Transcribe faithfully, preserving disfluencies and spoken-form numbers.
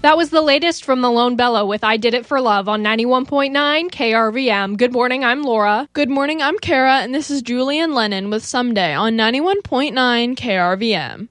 That was the latest from Malone Bella with I Did It for Love on ninety-one point nine K R V M. Good morning, I'm Laura. Good morning, I'm Kara, and this is Julian Lennon with Someday on ninety-one point nine K R V M.